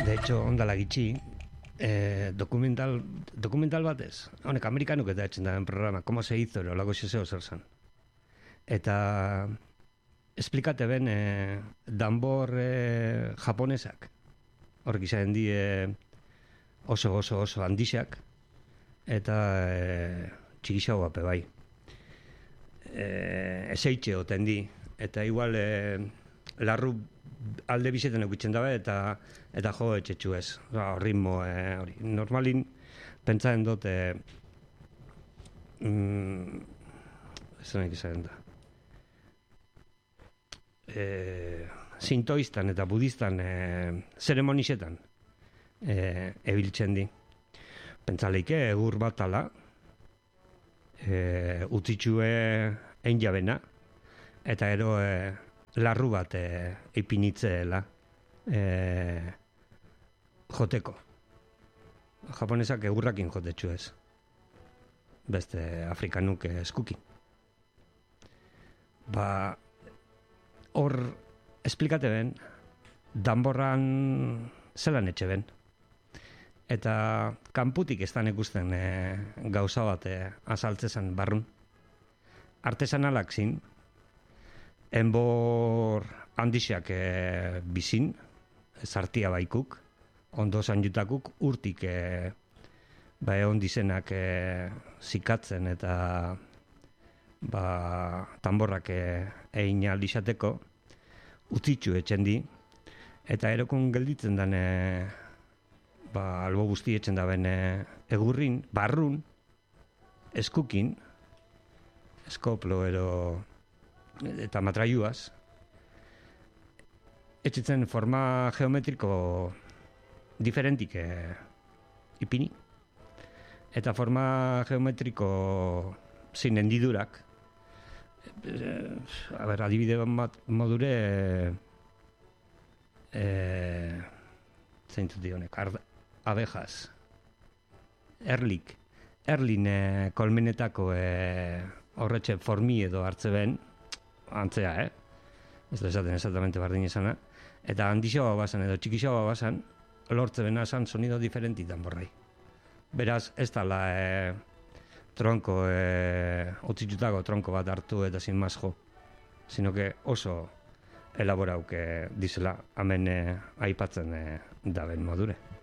De hecho, ondala gitxi, dokumental batez, honek amerikanuk eta etxen daben programa, como se hizo, lago xezeo zer zan. Eta esplikate ben danbor japonesak, horrek izan di oso handixak, eta txikixau ape bai. Ezeitxe oten di, eta igual larru alde bizeten eukitzen dabe, eta jo etxetxu ez, ritmo hori. Normalin, pentsaren dut, zenek izan da. Sintoistan eta budistan zeremonisetan ebiltzen di. Pentsaleike egur bat ala, utzitxue ein jabena, eta ero larru bat eipinitzeela joteko. Japonesak egurrakin jotetxu ez. Beste afrikanuk eskukin. Hor esplikate ben, danborran zelan etxe ben. Eta kanputik ez dan ikusten gauza bat azaltzezan barrun. Artesanalak zin, enbor handixak bizin, zartia baikuk, ondo zanjutakuk, urtik ondizenak zikatzen eta tamborrak egin aldizateko, utzitxu etxen di, eta erokun gelditzen den albo guzti etxen daben egurrin, barrun, eskukin, eskoplo eta matraiuaz, etxitzen forma geometriko diferentik ipini, eta forma geometriko zin hendidurak, adibide bat modure zeintut dionek, abejas, erlin kolmenetako horretxe formi edo hartze ben, antzea, ez da esaten exactamente bardin izana, eta handixoa basan edo txikixoa basan, lortze bena esan sonido diferentitan borrai. Beraz, ez dala tronko, otzitutako tronko bat hartu eta sin más jo, sino que oso elaborauk dizela, hemen aipatzen daben modure.